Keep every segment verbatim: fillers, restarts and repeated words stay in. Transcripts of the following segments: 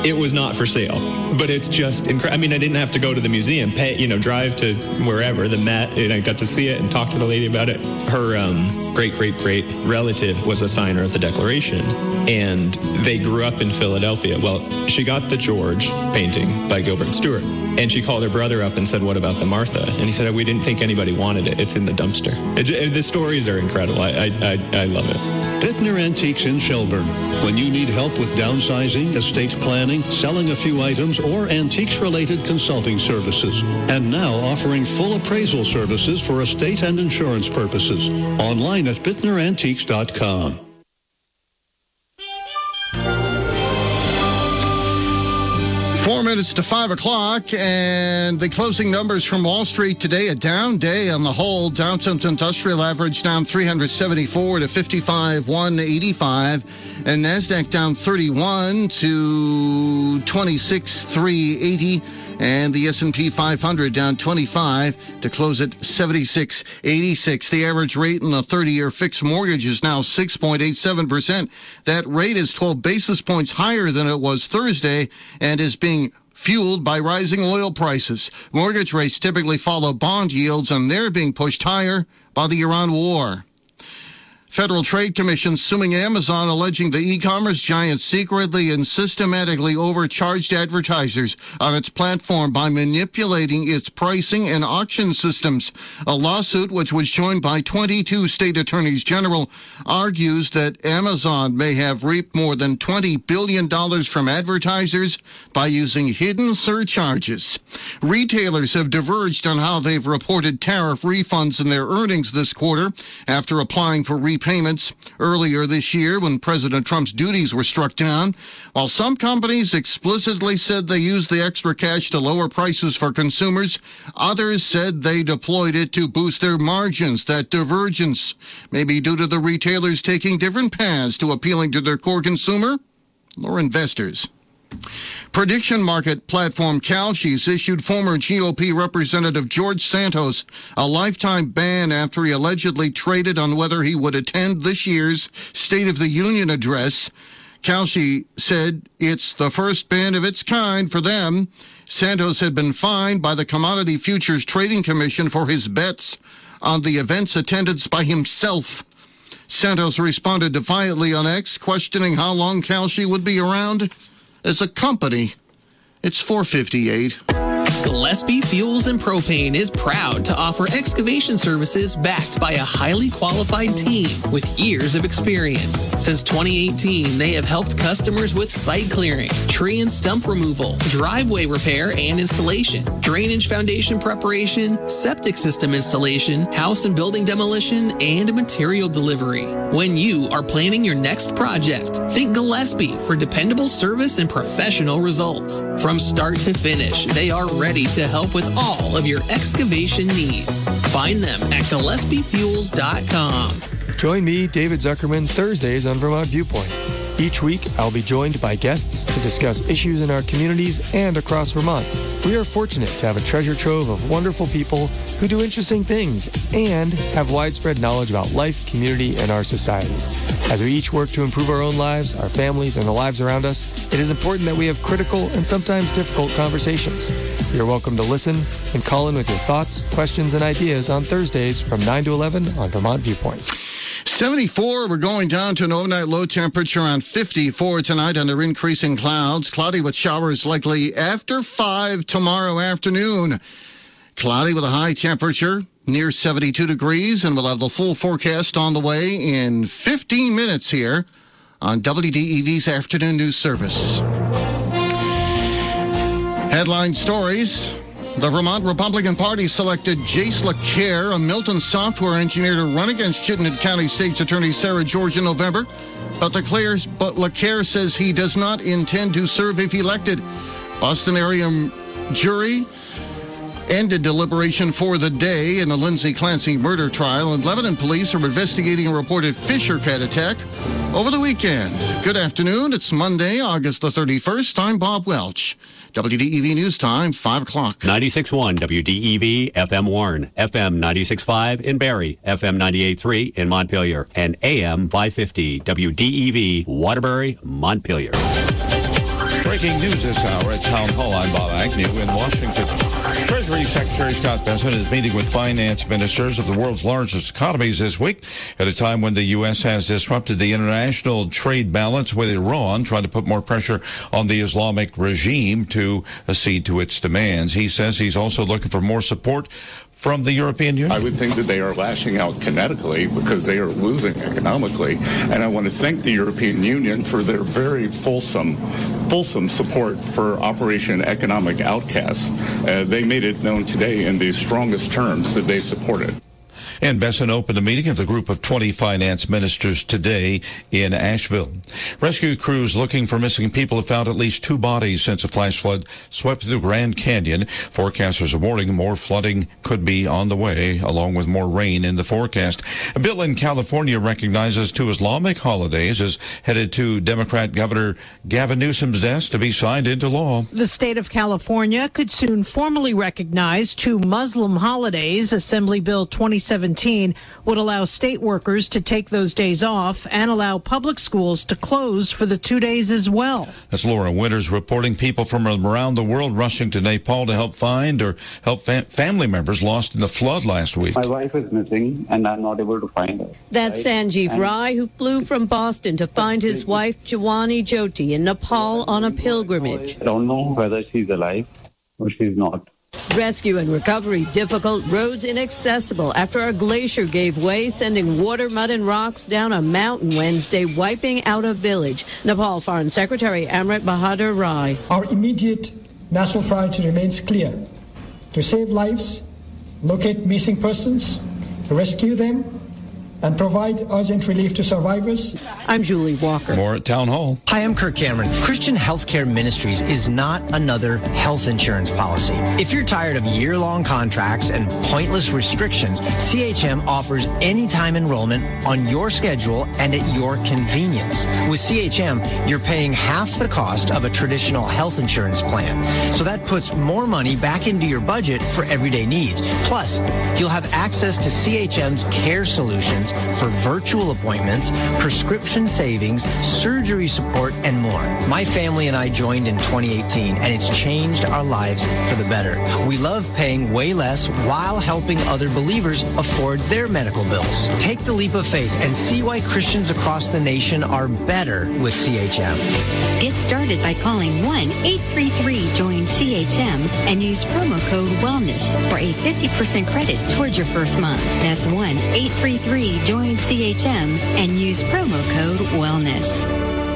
It was not for sale, but it's just incredible. I mean, I didn't have to go to the museum, pay, you know, drive to wherever, the Met, and I got to see it and talk to the lady about it. Her um, great, great, great relative was a signer of the Declaration, and they grew up in Philadelphia. Well, she got the George painting by Gilbert Stuart, and she called her brother up and said, what about the Martha? And he said, we didn't think anybody wanted it. It's in the dumpster. It, it, the stories are incredible. I, I, I, I love it. Bittner Antiques in Shelburne. When you need help with downsizing, estate planning, selling a few items, or antiques-related consulting services. And now offering full appraisal services for estate and insurance purposes. Online at bittner antiques dot com. Four minutes to five o'clock, and the closing numbers from Wall Street today, a down day on the whole. Dow Jones Industrial Average down three hundred seventy-four to fifty-five one eighty-five, and NASDAQ down thirty-one to twenty-six three eighty, and the S and P five hundred down twenty-five to close at seventy-six eighty-six. The average rate in the thirty-year fixed mortgage is now six point eight seven percent. That rate is twelve basis points higher than it was Thursday and is being fueled by rising oil prices. Mortgage rates typically follow bond yields, and they're being pushed higher by the Iran war. Federal Trade Commission suing Amazon, alleging the e-commerce giant secretly and systematically overcharged advertisers on its platform by manipulating its pricing and auction systems. A lawsuit, which was joined by twenty-two state attorneys general, argues that Amazon may have reaped more than twenty billion dollars from advertisers by using hidden surcharges. Retailers have diverged on how they've reported tariff refunds in their earnings this quarter after applying for repayments earlier this year when President Trump's duties were struck down. While some companies explicitly said they used the extra cash to lower prices for consumers, others said they deployed it to boost their margins. That divergence may be due to the retailers taking different paths to appealing to their core consumer or investors. Prediction market platform Kalshi's issued former G O P Representative George Santos a lifetime ban after he allegedly traded on whether he would attend this year's State of the Union address. Kalshi said it's the first ban of its kind for them. Santos had been fined by the Commodity Futures Trading Commission for his bets on the event's attendance by himself. Santos responded defiantly on X, questioning how long Kalshi would be around as a company. It's four fifty-eight. Gillespie Fuels and Propane is proud to offer excavation services backed by a highly qualified team with years of experience. Since twenty eighteen, they have helped customers with site clearing, tree and stump removal, driveway repair and installation, drainage foundation preparation, septic system installation, house and building demolition, and material delivery. When you are planning your next project, think Gillespie for dependable service and professional results. From start to finish, they are ready to help with all of your excavation needs. Find them at Gillespie Fuels dot com. Join me, David Zuckerman, Thursdays on Vermont Viewpoint. Each week, I'll be joined by guests to discuss issues in our communities and across Vermont. We are fortunate to have a treasure trove of wonderful people who do interesting things and have widespread knowledge about life, community, and our society. As we each work to improve our own lives, our families, and the lives around us, it is important that we have critical and sometimes difficult conversations. You're welcome to listen and call in with your thoughts, questions, and ideas on Thursdays from nine to eleven on Vermont Viewpoint. seventy-four, we're going down to an overnight low temperature around fifty-four tonight under increasing clouds. Cloudy with showers likely after five tomorrow afternoon. Cloudy with a high temperature near seventy-two degrees, and we'll have the full forecast on the way in fifteen minutes here on W D E V's Afternoon News Service. Headline stories. The Vermont Republican Party selected Jace LaCare, a Milton software engineer, to run against Chittenden County State's Attorney Sarah George in November. But LaCare, but LaCare says he does not intend to serve if elected. Boston area jury ended deliberation for the day in the Lindsay Clancy murder trial, and Lebanon police are investigating a reported Fisher cat attack over the weekend. Good afternoon. It's Monday, August the thirty-first. I'm Bob Welch. W D E V News Time, five o'clock. ninety-six point one W D E V, F M Warren, F M ninety-six point five in Barrie, F M ninety-eight point three in Montpelier, and A M five fifty W D E V, Waterbury, Montpelier. Breaking news this hour at Town Hall. I'm Bob Agnew in Washington. Treasury Secretary Scott Bessent is meeting with finance ministers of the world's largest economies this week at a time when the U S has disrupted the international trade balance with Iran, trying to put more pressure on the Islamic regime to accede to its demands. He says he's also looking for more support from the European Union. I would think that they are lashing out kinetically because they are losing economically. And I want to thank the European Union for their very fulsome, fulsome support for Operation Economic Outcast. Uh, they made it known today in the strongest terms that they support it. And Bessent opened a meeting of the group of twenty finance ministers today in Asheville. Rescue crews looking for missing people have found at least two bodies since a flash flood swept through the Grand Canyon. Forecasters are warning more flooding could be on the way, along with more rain in the forecast. A bill in California recognizes two Islamic holidays is headed to Democrat Governor Gavin Newsom's desk to be signed into law. The state of California could soon formally recognize two Muslim holidays. Assembly Bill twenty seventeen would allow state workers to take those days off and allow public schools to close for the two days as well. That's Laura Winters reporting. People from around the world rushing to Nepal to help find or help fam- family members lost in the flood last week. My wife is missing and I'm not able to find her. That's right? Sanjeev and Rai, who flew from Boston to find his wife Jawani Jyoti in Nepal on a pilgrimage. I don't know whether she's alive or she's not. Rescue and recovery difficult, roads inaccessible after a glacier gave way, sending water, mud, and rocks down a mountain Wednesday, wiping out a village. Nepal Foreign Secretary Amrit Bahadur Rai. Our immediate national priority remains clear: to save lives, locate missing persons, rescue them, and provide urgent relief to survivors. I'm Julie Walker. More at Town Hall. Hi, I'm Kirk Cameron. Christian Healthcare Ministries is not another health insurance policy. If you're tired of year-long contracts and pointless restrictions, C H M offers anytime enrollment on your schedule and at your convenience. With C H M, you're paying half the cost of a traditional health insurance plan. So that puts more money back into your budget for everyday needs. Plus, you'll have access to C H M's care solutions for virtual appointments, prescription savings, surgery support, and more. My family and I joined in twenty eighteen, and it's changed our lives for the better. We love paying way less while helping other believers afford their medical bills. Take the leap of faith and see why Christians across the nation are better with C H M. Get started by calling one eight three three join C H M and use promo code WELLNESS for a fifty percent credit towards your first month. That's one eight three three join C H M and use promo code WELLNESS.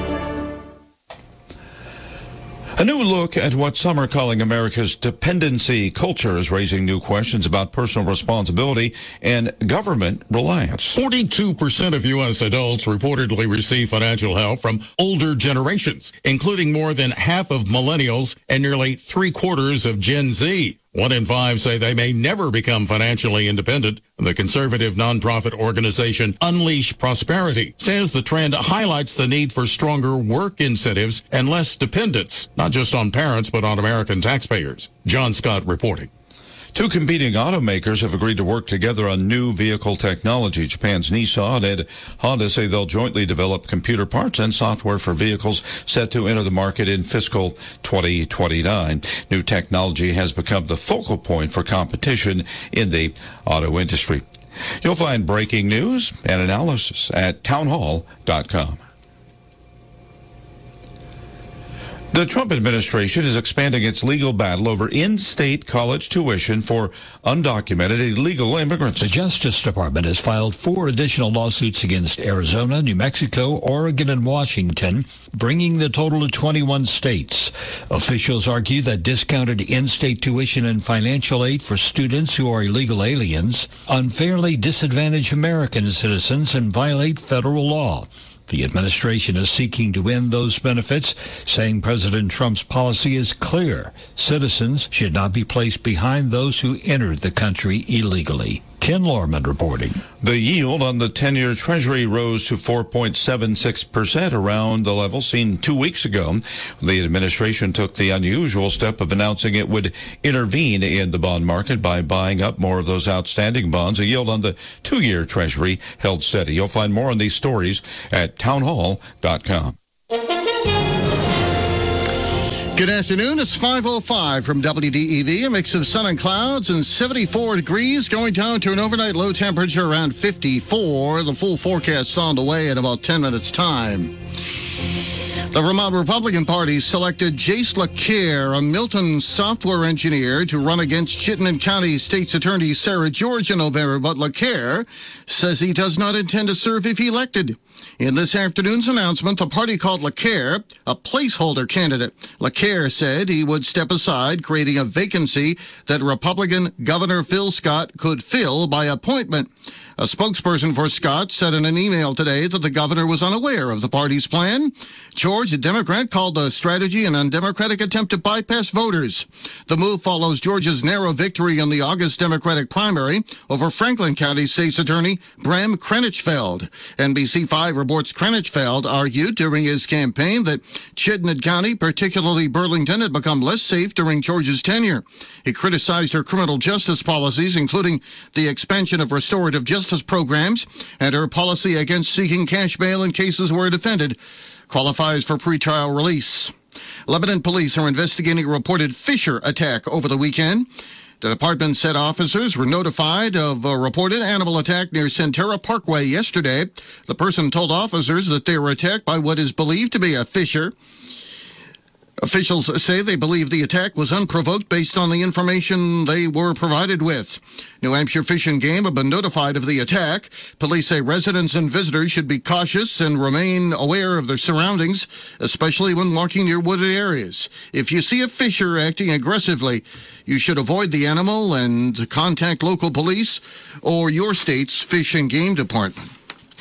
A new look at what some are calling America's dependency culture is raising new questions about personal responsibility and government reliance. forty-two percent of U S adults reportedly receive financial help from older generations, including more than half of millennials and nearly three quarters of Gen Z. One in five say they may never become financially independent. The conservative nonprofit organization Unleash Prosperity says the trend highlights the need for stronger work incentives and less dependence, not just on parents, but on American taxpayers. John Scott reporting. Two competing automakers have agreed to work together on new vehicle technology. Japan's Nissan and Honda say they'll jointly develop computer parts and software for vehicles set to enter the market in fiscal twenty twenty-nine. New technology has become the focal point for competition in the auto industry. You'll find breaking news and analysis at town hall dot com. The Trump administration is expanding its legal battle over in-state college tuition for undocumented illegal immigrants. The Justice Department has filed four additional lawsuits against Arizona, New Mexico, Oregon, and Washington, bringing the total to twenty-one states. Officials argue that discounted in-state tuition and financial aid for students who are illegal aliens unfairly disadvantage American citizens and violate federal law. The administration is seeking to end those benefits, saying President Trump's policy is clear. Citizens should not be placed behind those who entered the country illegally. Ken Lorman reporting. The yield on the ten-year Treasury rose to four point seven six percent, around the level seen two weeks ago. The administration took the unusual step of announcing it would intervene in the bond market by buying up more of those outstanding bonds. The yield on the two-year Treasury held steady. You'll find more on these stories at town hall dot com. Good afternoon. It's five oh five from W D E V. A mix of sun and clouds and seventy-four degrees, going down to an overnight low temperature around fifty-four. The full forecast on the way in about ten minutes' time. The Vermont Republican Party selected Jace LaCare, a Milton software engineer, to run against Chittenden County State's Attorney Sarah George in November, but LaCare says he does not intend to serve if elected. In this afternoon's announcement, the party called LaCare a placeholder candidate. LaCare said he would step aside, creating a vacancy that Republican Governor Phil Scott could fill by appointment. A spokesperson for Scott said in an email today that the governor was unaware of the party's plan. George, a Democrat, called the strategy an undemocratic attempt to bypass voters. The move follows George's narrow victory in the August Democratic primary over Franklin County State's Attorney Bram Krennichfeld. N B C five reports Krennichfeld argued during his campaign that Chittenden County, particularly Burlington, had become less safe during George's tenure. He criticized her criminal justice policies, including the expansion of restorative justice programs and her policy against seeking cash bail in cases where a defendant qualifies for pretrial release. Lebanon police are investigating a reported Fisher attack over the weekend. The department said officers were notified of a reported animal attack near Centera Parkway yesterday. The person told officers that they were attacked by what is believed to be a Fisher. Officials say they believe the attack was unprovoked based on the information they were provided with. New Hampshire Fish and Game have been notified of the attack. Police say residents and visitors should be cautious and remain aware of their surroundings, especially when walking near wooded areas. If you see a fisher acting aggressively, you should avoid the animal and contact local police or your state's Fish and Game Department.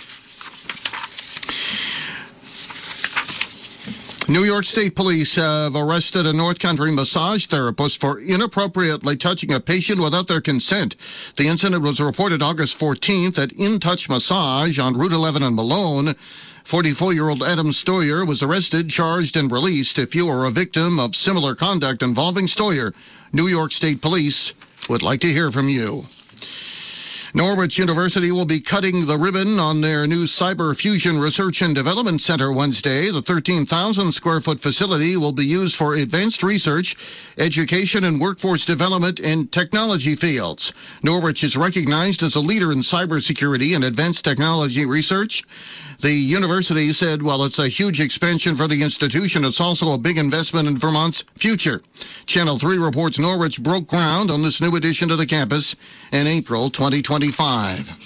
New York State Police have arrested a North Country massage therapist for inappropriately touching a patient without their consent. The incident was reported August fourteenth at In Touch Massage on Route eleven in Malone. forty-four-year-old Adam Stoyer was arrested, charged, and released. If you are a victim of similar conduct involving Stoyer, New York State Police would like to hear from you. Norwich University will be cutting the ribbon on their new Cyber Fusion Research and Development Center Wednesday. The thirteen thousand square foot facility will be used for advanced research, education, and workforce development in technology fields. Norwich is recognized as a leader in cybersecurity and advanced technology research. The university said while it's a huge expansion for the institution, it's also a big investment in Vermont's future. Channel three reports Norwich broke ground on this new addition to the campus in April twenty twenty-five.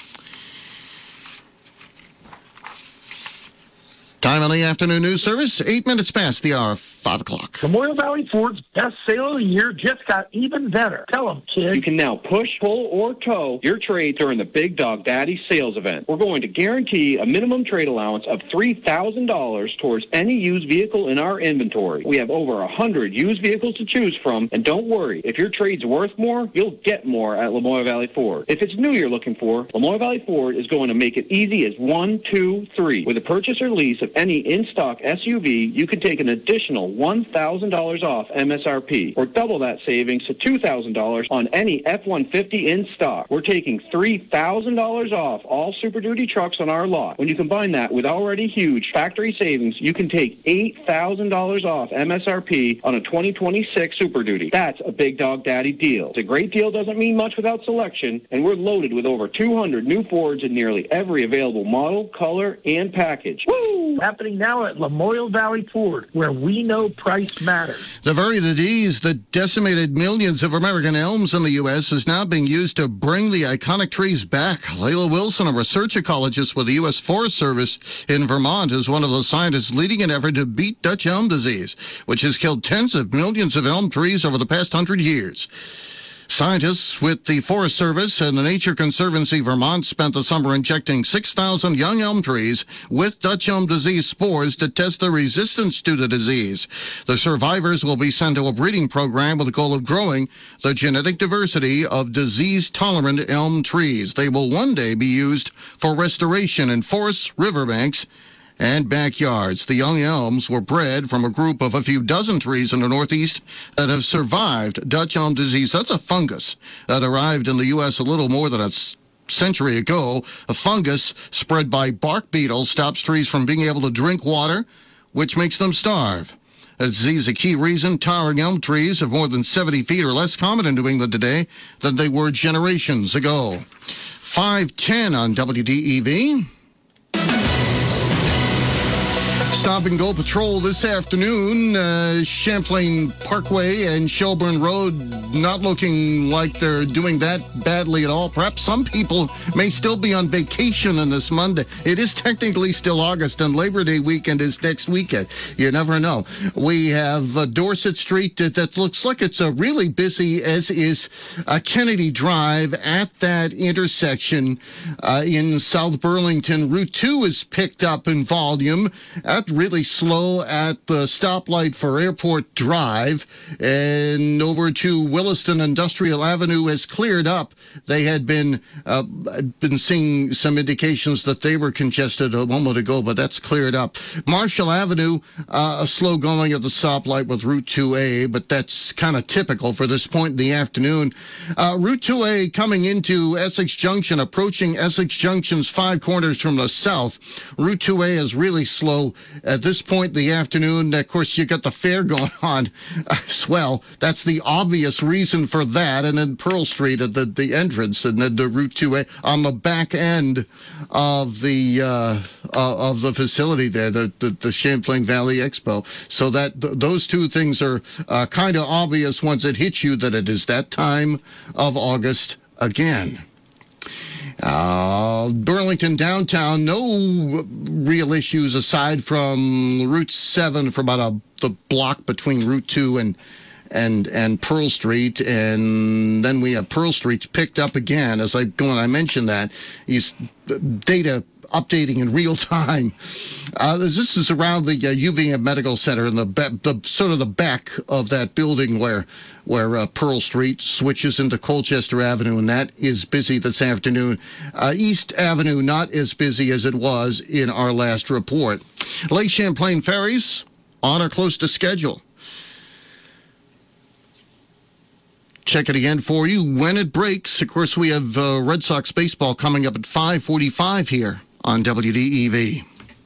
Time on the afternoon news service, eight minutes past the hour, five o'clock. Memorial Valley Ford's best sale of the year just got even better. Tell them, kid. You can now push, pull, or tow your trade during the Big Dog Daddy sales event. We're going to guarantee a minimum trade allowance of three thousand dollars towards any used vehicle in our inventory. We have over one hundred used vehicles to choose from, and don't worry, if your trade's worth more, you'll get more at Lamoille Valley Ford. If it's new you're looking for, Lamoille Valley Ford is going to make it easy as one, two, three. With a purchase or lease of any in-stock S U V, you can take an additional one thousand dollars off M S R P, or double that savings to two thousand dollars on any F one fifty in stock. We're taking three thousand dollars off all Super Duty trucks on our lot. When you combine that with already huge factory savings, you can take eight thousand dollars off M S R P on a twenty twenty-six Super Duty. That's a Big Dog Daddy deal. It's a great deal, doesn't mean much without selection, and we're loaded with over two hundred new Fords in nearly every available model, color, and package. Woo! Happening now at Lamoille Valley Ford, where we know price matters. The very disease that decimated millions of American elms in the U S is now being used to bring the iconic trees back. Layla Wilson, a research ecologist with the U S Forest Service in Vermont, is one of the scientists leading an effort to beat Dutch elm disease, which has killed tens of millions of elm trees over the past hundred years. Scientists with the Forest Service and the Nature Conservancy Vermont spent the summer injecting six thousand young elm trees with Dutch elm disease spores to test their resistance to the disease. The survivors will be sent to a breeding program with the goal of growing the genetic diversity of disease-tolerant elm trees. They will one day be used for restoration in forests, riverbanks, and backyards. The young elms were bred from a group of a few dozen trees in the Northeast that have survived Dutch elm disease. That's a fungus that arrived in the U S a little more than a century ago. A fungus spread by bark beetles stops trees from being able to drink water, which makes them starve. A disease a key reason towering elm trees of more than seventy feet are less common in New England today than they were generations ago. five ten on W D E V. Stop and go patrol this afternoon. Uh, Champlain Parkway and Shelburne Road not looking like they're doing that badly at all. Perhaps some people may still be on vacation on this Monday. It is technically still August, and Labor Day weekend is next weekend. You never know. We have uh, Dorset Street that, that looks like it's uh, really busy, as is uh, Kennedy Drive at that intersection uh, in South Burlington. Route two is picked up in volume. At really slow at the stoplight for Airport Drive, and over to Williston Industrial Avenue has cleared up. They had been uh, been seeing some indications that they were congested a moment ago, but that's cleared up. Marshall Avenue, uh, a slow going at the stoplight with Route two A, but that's kind of typical for this point in the afternoon. Uh, Route two A coming into Essex Junction, approaching Essex Junction's five corners from the south. Route two A is really slow at this point in the afternoon. Of course, you got the fair going on as well. That's the obvious reason for that. And then Pearl Street at the, the entrance, and then the Route two A on the back end of the uh, uh, of the facility there, the, the, the Champlain Valley Expo. So that th- those two things are uh, kind of obvious once it hits you that it is that time of August again. Uh, Burlington downtown, no real issues aside from Route seven for about a, the block between Route two and and and Pearl Street, and then we have Pearl Street's picked up again. As I when I mentioned that, he's data updating in real time. Uh, this is around the uh, U V M Medical Center in the, be- the sort of the back of that building where where uh, Pearl Street switches into Colchester Avenue, and that is busy this afternoon. Uh, East Avenue not as busy as it was in our last report. Lake Champlain ferries on or close to schedule. Check it again for you when it breaks. Of course, we have uh, Red Sox baseball coming up at five forty-five here on W D E V.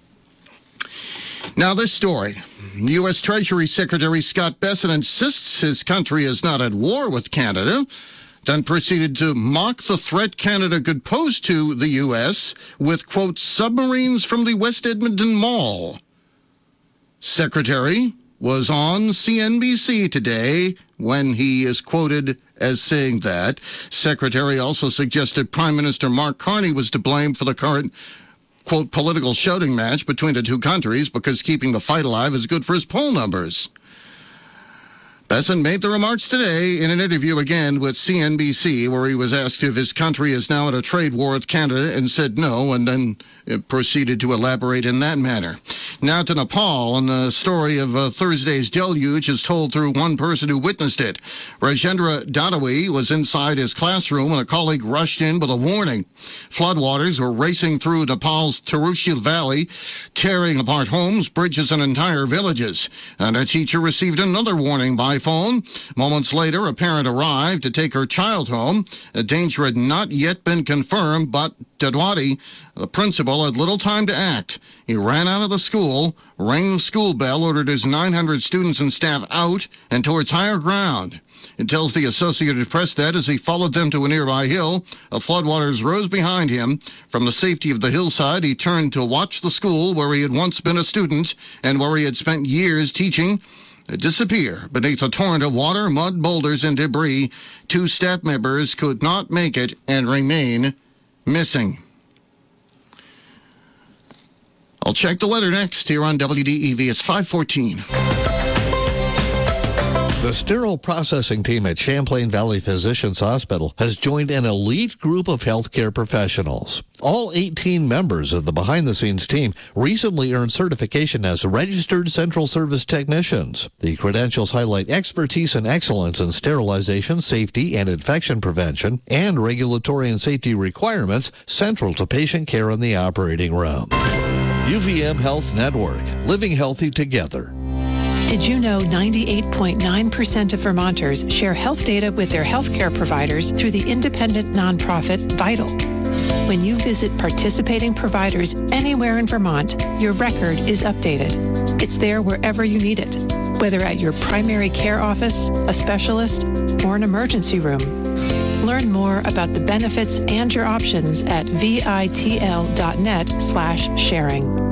Now, this story. U S. Treasury Secretary Scott Bessent insists his country is not at war with Canada, then proceeded to mock the threat Canada could pose to the U S with, quote, submarines from the West Edmonton Mall. Secretary was on C N B C today when he is quoted as saying that. Secretary also suggested Prime Minister Mark Carney was to blame for the current, quote, political shouting match between the two countries because keeping the fight alive is good for his poll numbers. Bessent made the remarks today in an interview again with C N B C, where he was asked if his country is now in a trade war with Canada and said no, and then proceeded to elaborate in that manner. Now to Nepal, and the story of uh, Thursday's deluge is told through one person who witnessed it. Rajendra Dadawi was inside his classroom when a colleague rushed in with a warning. Floodwaters were racing through Nepal's Tiruchil Valley, tearing apart homes, bridges, and entire villages. And a teacher received another warning by phone. Moments later, a parent arrived to take her child home. The danger had not yet been confirmed, but Dadwadi, the principal, had little time to act. He ran out of the school, rang the school bell, ordered his nine hundred students and staff out and towards higher ground. It tells the Associated Press that as he followed them to a nearby hill, the floodwaters rose behind him. From the safety of the hillside, he turned to watch the school where he had once been a student and where he had spent years teaching disappear beneath a torrent of water, mud, boulders, and debris. Two staff members could not make it and remain missing. I'll check the weather next here on W D E V. It's five fourteen. The sterile processing team at Champlain Valley Physicians Hospital has joined an elite group of healthcare professionals. All eighteen members of the behind-the-scenes team recently earned certification as registered central service technicians. The credentials highlight expertise and excellence in sterilization, safety, and infection prevention, and regulatory and safety requirements central to patient care in the operating room. U V M Health Network, living healthy together. Did you know ninety-eight point nine percent of Vermonters share health data with their healthcare providers through the independent nonprofit Vital? When you visit participating providers anywhere in Vermont, your record is updated. It's there wherever you need it. whether at your primary care office, a specialist, or an emergency room. Learn more about the benefits and your options at vitl.net slash sharing.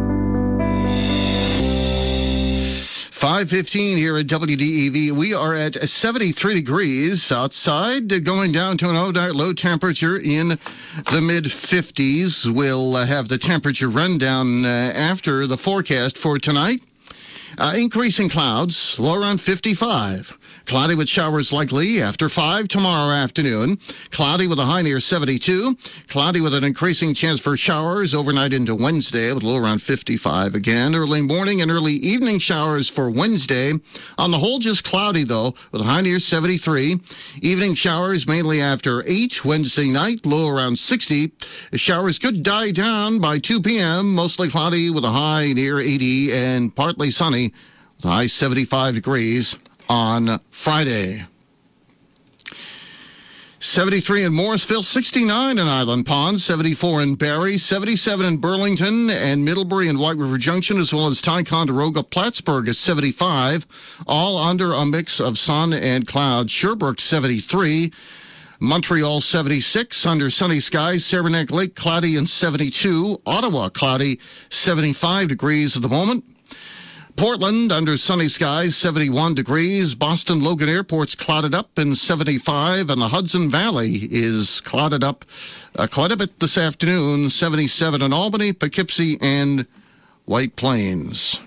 five fifteen here at W D E V. We are at seventy-three degrees outside, going down to an overnight low temperature in the mid fifties. We'll uh, have the temperature rundown uh, after the forecast for tonight. Uh, increasing clouds, low around fifty-five. Cloudy with showers likely after five tomorrow afternoon. Cloudy with a high near seventy-two. Cloudy with an increasing chance for showers overnight into Wednesday with a low around fifty-five again. Early morning and early evening showers for Wednesday. On the whole, just cloudy, though, with a high near seventy-three. Evening showers mainly after eight Wednesday night, low around sixty. The showers could die down by two p.m., mostly cloudy with a high near eighty and partly sunny with a high seventy-five degrees on Friday. seventy-three in Morrisville, sixty-nine in Island Pond, seventy-four in Barrie, seventy-seven in Burlington and Middlebury and White River Junction, as well as Ticonderoga. Plattsburgh is seventy-five, all under a mix of sun and clouds. Sherbrooke, seventy-three. Montreal, seventy-six, under sunny skies. Saranac Lake, cloudy and seventy-two. Ottawa, cloudy, seventy-five degrees at the moment. Portland, under sunny skies, seventy-one degrees. Boston Logan Airport's clouded up in seventy-five, and the Hudson Valley is clouded up uh, quite a bit this afternoon, seventy-seven in Albany, Poughkeepsie, and White Plains.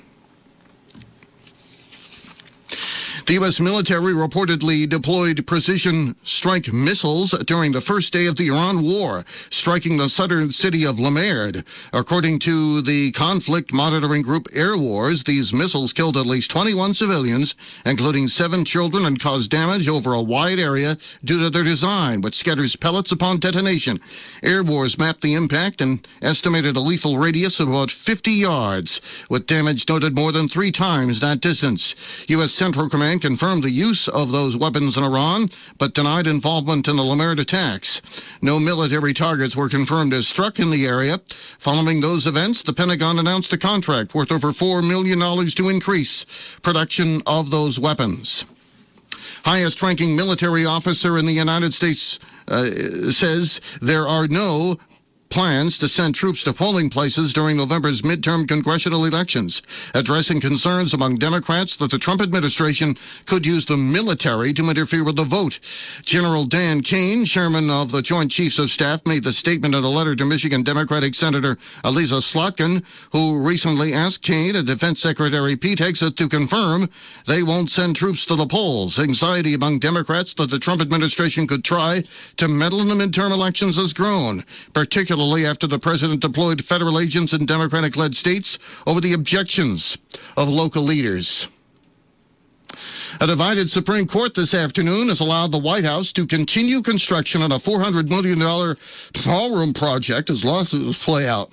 The U S military reportedly deployed precision strike missiles during the first day of the Iran war, striking the southern city of Lamerd. According to the conflict monitoring group Air Wars, these missiles killed at least twenty-one civilians, including seven children, and caused damage over a wide area due to their design, which scatters pellets upon detonation. Air Wars mapped the impact and estimated a lethal radius of about fifty yards, with damage noted more than three times that distance. U S Central Command confirmed the use of those weapons in Iran, but denied involvement in the Lamerd attacks. No military targets were confirmed as struck in the area. Following those events, the Pentagon announced a contract worth over four million dollars to increase production of those weapons. Highest-ranking military officer in the United States uh, says there are no plans to send troops to polling places during November's midterm congressional elections, addressing concerns among Democrats that the Trump administration could use the military to interfere with the vote. General Dan Kane, chairman of the Joint Chiefs of Staff, made the statement in a letter to Michigan Democratic Senator Eliza Slotkin, who recently asked Kane and Defense Secretary Pete Hegseth to confirm they won't send troops to the polls. Anxiety among Democrats that the Trump administration could try to meddle in the midterm elections has grown, particularly after the president deployed federal agents in Democratic-led states over the objections of local leaders. A divided Supreme Court this afternoon has allowed the White House to continue construction on a four hundred million dollars ballroom project as lawsuits play out.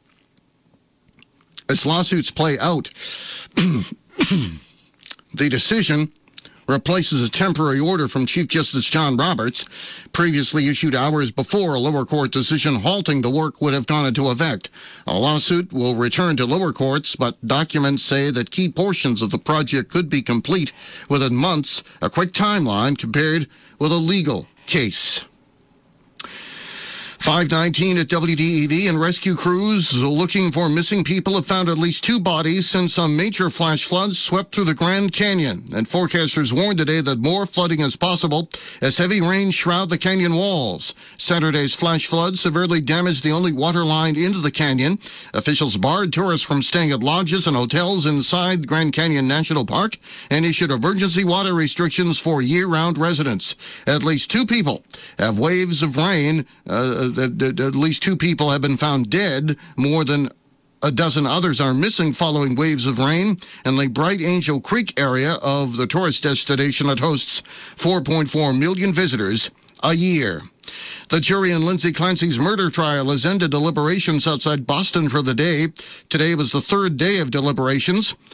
As lawsuits play out, the decision replaces a temporary order from Chief Justice John Roberts, previously issued hours before a lower court decision halting the work would have gone into effect. A lawsuit will return to lower courts, but documents say that key portions of the project could be complete within months, a quick timeline compared with a legal case. five nineteen at W D E V, and rescue crews looking for missing people have found at least two bodies since some major flash floods swept through the Grand Canyon. And forecasters warned today that more flooding is possible as heavy rain shroud the canyon walls. Saturday's flash floods severely damaged the only water line into the canyon. Officials barred tourists from staying at lodges and hotels inside Grand Canyon National Park and issued emergency water restrictions for year-round residents. At least two people have waves of rain uh, At least two people have been found dead. More than a dozen others are missing following waves of rain in the Bright Angel Creek area of the tourist destination that hosts four point four million visitors a year. The jury in Lindsay Clancy's murder trial has ended deliberations outside Boston for the day. Today was the third day of deliberations.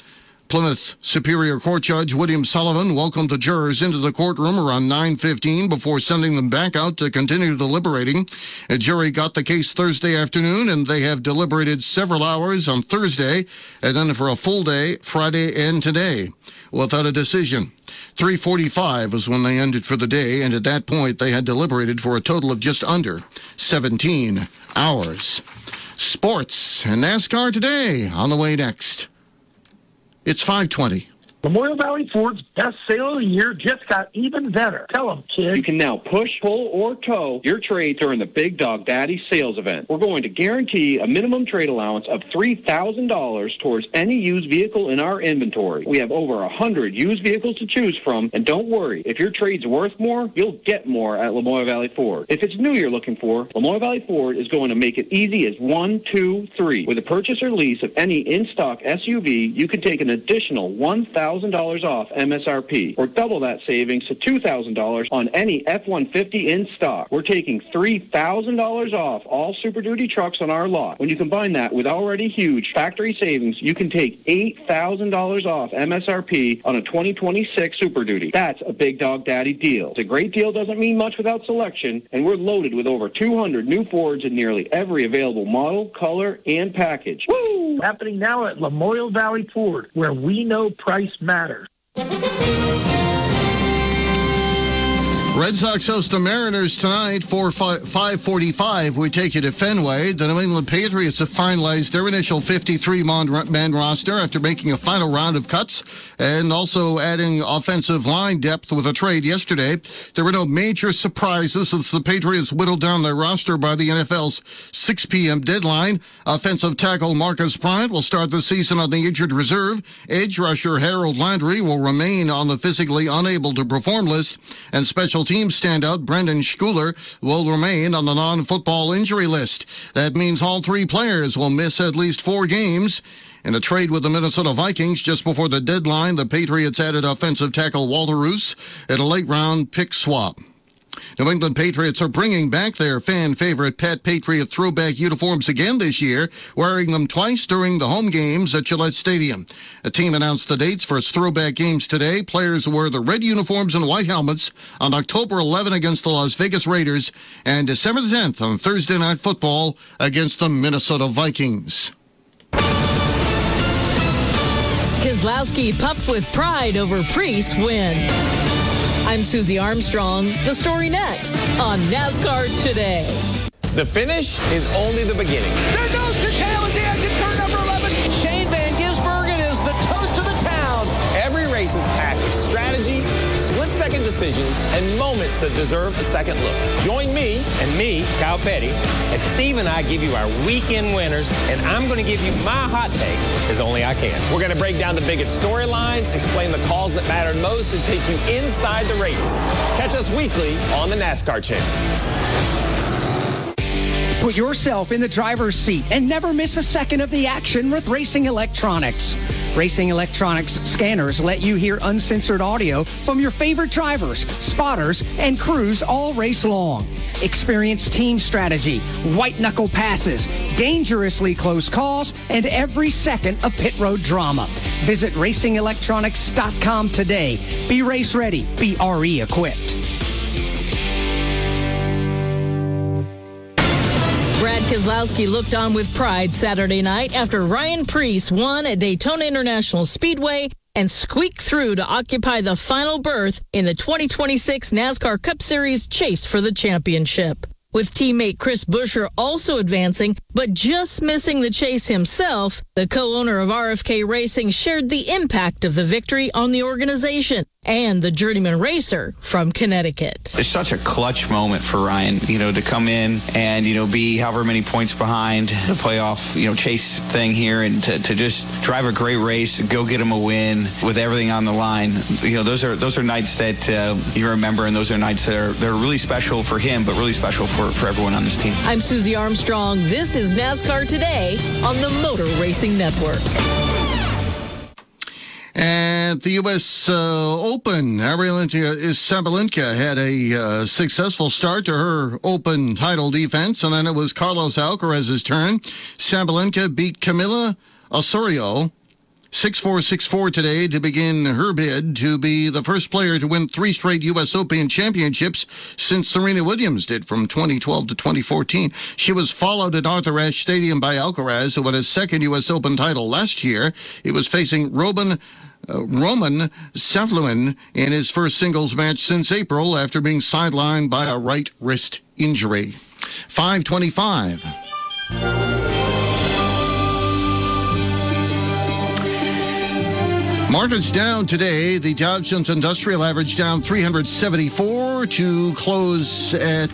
Plymouth Superior Court Judge William Sullivan welcomed the jurors into the courtroom around nine fifteen before sending them back out to continue deliberating. A jury got the case Thursday afternoon, and they have deliberated several hours on Thursday, and then for a full day Friday and today, without a decision. three forty-five was when they ended for the day, and at that point they had deliberated for a total of just under seventeen hours. Sports and NASCAR today on the way next. It's five twenty. Memorial Valley Ford's best sale of the year just got even better. Tell them, kid. You can now push, pull, or tow your trade during the Big Dog Daddy sales event. We're going to guarantee a minimum trade allowance of three thousand dollars towards any used vehicle in our inventory. We have over one hundred used vehicles to choose from, and don't worry, if your trade's worth more, you'll get more at Lamoille Valley Ford. If it's new you're looking for, Lamoille Valley Ford is going to make it easy as one, two, three. With a purchase or lease of any in-stock S U V, you can take an additional one thousand dollars off M S R P, or double that savings to two thousand dollars on any F one fifty in stock. We're taking three thousand dollars off all Super Duty trucks on our lot. When you combine that with already huge factory savings, you can take eight thousand dollars off M S R P on a twenty twenty-six Super Duty. That's a Big Dog Daddy deal. It's a great deal, doesn't mean much without selection, and we're loaded with over two hundred new Fords in nearly every available model, color, and package. Woo! Happening now at Lamoille Valley Ford, where we know price matters. Red Sox host the Mariners tonight for five forty-five. We take you to Fenway. The New England Patriots have finalized their initial fifty-three man roster after making a final round of cuts and also adding offensive line depth with a trade yesterday. There were no major surprises as the Patriots whittled down their roster by the N F L's six p.m. deadline. Offensive tackle Marcus Bryant will start the season on the injured reserve. Edge rusher Harold Landry will remain on the physically unable to perform list, and special team standout Brendan Schooler will remain on the non-football injury list. That means all three players will miss at least four games. In a trade with the Minnesota Vikings just before the deadline, the Patriots added offensive tackle Walter Roos at a late-round pick swap. New England Patriots are bringing back their fan favorite Pet Patriot throwback uniforms again this year, wearing them twice during the home games at Gillette Stadium. The team announced the dates for its throwback games today. Players wear the red uniforms and white helmets on October eleventh against the Las Vegas Raiders and December tenth on Thursday Night Football against the Minnesota Vikings. Keselowski puffed with pride over Priest's win. I'm Susie Armstrong. The story next on NASCAR Today. The finish is only the beginning. There goes Chicane as he exits turn number eleven. Shane Van Gisbergen is the toast of the town. Every race is packed with strategy, split-second decisions, and moments that deserve a second look. Join me and me, Kyle Petty, as Steve and I give you our weekend winners, and I'm going to give you my hot take as only I can. We're going to break down the biggest storylines, explain the calls that mattered most, and take you inside the race. Catch us weekly on the NASCAR Channel. Put yourself in the driver's seat and never miss a second of the action with Racing Electronics. Racing Electronics scanners let you hear uncensored audio from your favorite drivers, spotters, and crews all race long. Experience team strategy, white-knuckle passes, dangerously close calls, and every second of pit road drama. Visit racing electronics dot com today. Be race ready. Be R E equipped. Brad Keselowski looked on with pride Saturday night after Ryan Preece won at Daytona International Speedway and squeaked through to occupy the final berth in the twenty twenty-six NASCAR Cup Series chase for the championship. With teammate Chris Buescher also advancing, but just missing the chase himself, the co-owner of R F K Racing shared the impact of the victory on the organization and the journeyman racer from Connecticut. It's such a clutch moment for Ryan, you know, to come in and, you know, be however many points behind the playoff, you know, chase thing here and to, to just drive a great race, go get him a win with everything on the line. You know, those are those are nights that uh, you remember, and those are nights that are they're really special for him, but really special for, for everyone on this team. I'm Susie Armstrong. This is NASCAR Today on the Motor Racing Network. At the U S Uh, Open, Arielita Sabalenka had a uh, successful start to her Open title defense, and then it was Carlos Alcaraz's turn. Sabalenka beat Camila Osorio six four six four today to begin her bid to be the first player to win three straight U S Open championships since Serena Williams did from twenty twelve to twenty fourteen. She was followed at Arthur Ashe Stadium by Alcaraz, who won his second U S Open title last year. He was facing Robin Uh, Roman Savluin in his first singles match since April after being sidelined by a right wrist injury. five twenty-five. Markets down today. The Dow Jones Industrial Average down three hundred seventy-four to close at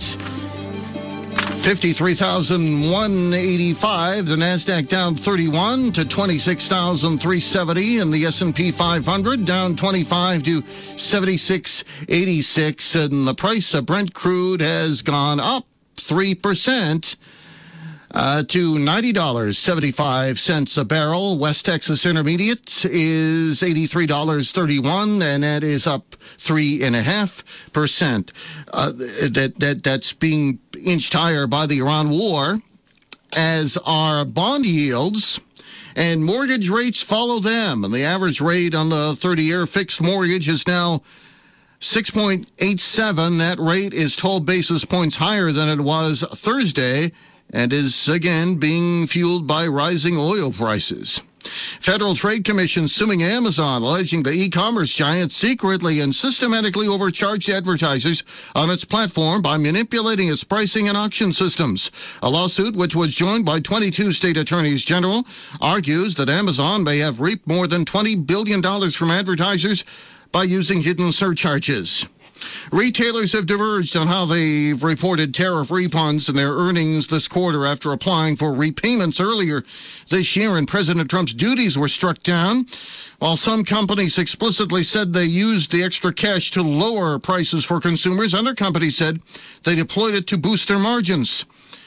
fifty-three thousand one hundred eighty-five. The Nasdaq down thirty-one to twenty-six thousand three hundred seventy, and the S and P five hundred down twenty-five to seventy-six eighty-six. And the price of Brent crude has gone up three percent. Uh, to ninety dollars and seventy-five cents a barrel. West Texas Intermediate is eighty-three dollars and thirty-one cents, and that is up three point five percent. Uh, that, that, that's being inched higher by the Iran war, as are bond yields, and mortgage rates follow them. And the average rate on the thirty-year fixed mortgage is now six point eight seven. That rate is twelve basis points higher than it was Thursday, and is again being fueled by rising oil prices. Federal Trade Commission suing Amazon, alleging the e-commerce giant secretly and systematically overcharged advertisers on its platform by manipulating its pricing and auction systems. A lawsuit, which was joined by twenty-two state attorneys general, argues that Amazon may have reaped more than twenty billion dollars from advertisers by using hidden surcharges. Retailers have diverged on how they've reported tariff refunds in their earnings this quarter after applying for repayments earlier this year, and President Trump's duties were struck down. While some companies explicitly said they used the extra cash to lower prices for consumers, other companies said they deployed it to boost their margins.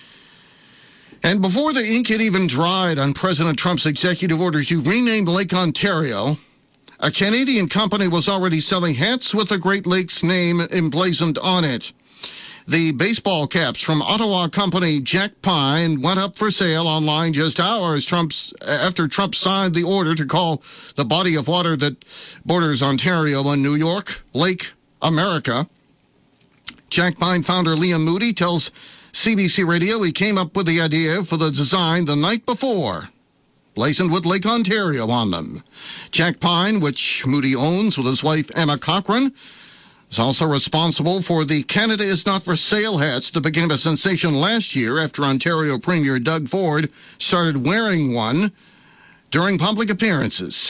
And before the ink had even dried on President Trump's executive orders to rename Lake Ontario, a Canadian company was already selling hats with the Great Lakes name emblazoned on it. The baseball caps from Ottawa company Jack Pine went up for sale online just hours Trump's, after Trump signed the order to call the body of water that borders Ontario and New York Lake America. Jack Pine founder Liam Moody tells C B C Radio he came up with the idea for the design the night before, blazoned with Lake Ontario on them. Jack Pine, which Moody owns with his wife Emma Cochran, is also responsible for the Canada is Not for Sale hats that became a sensation last year after Ontario Premier Doug Ford started wearing one during public appearances.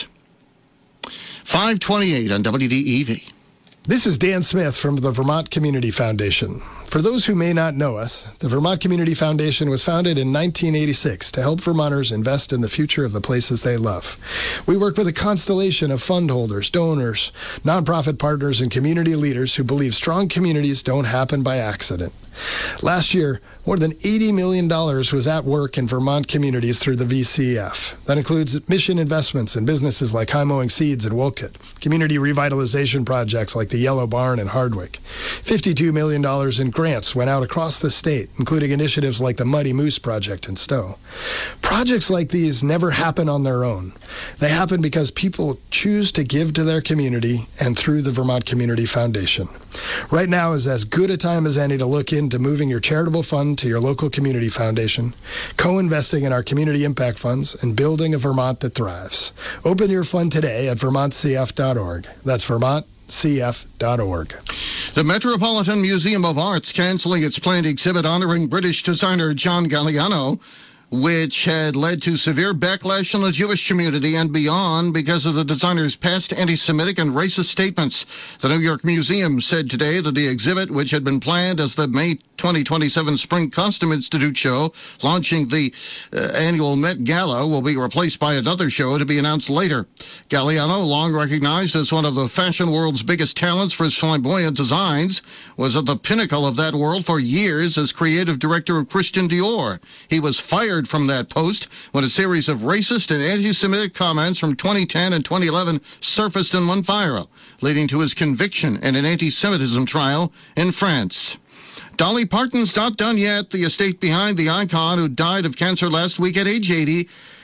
five twenty-eight on W D E V. This is Dan Smith from the Vermont Community Foundation. For those who may not know us, the Vermont Community Foundation was founded in nineteen eighty-six to help Vermonters invest in the future of the places they love. We work with a constellation of fund holders, donors, nonprofit partners, and community leaders who believe strong communities don't happen by accident. Last year, more than eighty million dollars was at work in Vermont communities through the V C F. That includes mission investments in businesses like High Mowing Seeds in Wolcott, community revitalization projects like the Yellow Barn in Hardwick. fifty-two million dollars in grants went out across the state, including initiatives like the Muddy Moose Project in Stowe. Projects like these never happen on their own. They happen because people choose to give to their community and through the Vermont Community Foundation. Right now is as good a time as any to look into moving your charitable fund to your local community foundation, co-investing in our community impact funds, and building a Vermont that thrives. Open your fund today at vermont c f dot org. That's vermont c f dot org. The Metropolitan Museum of Art's canceling its planned exhibit honoring British designer John Galliano, which had led to severe backlash in the Jewish community and beyond because of the designer's past anti-Semitic and racist statements. The New York Museum said today that the exhibit, which had been planned as the May twenty twenty-seven Spring Costume Institute show launching the uh, annual Met Gala, will be replaced by another show to be announced later. Galliano, long recognized as one of the fashion world's biggest talents for his flamboyant designs, was at the pinnacle of that world for years as creative director of Christian Dior. He was fired from that post when a series of racist and anti-Semitic comments from twenty ten and twenty eleven surfaced in Monfiro, leading to his conviction in an anti-Semitism trial in France. Dolly Parton's not done yet. The estate behind the icon, who died of cancer last week at age eighty,